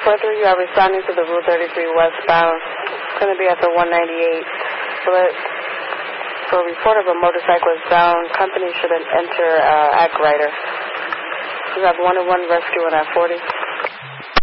1043, you are responding to the Route 33 westbound. It's going to be at the 198 split. For a report of a motorcyclist down, company should enter Act Rider. You have 101 rescue on at 40.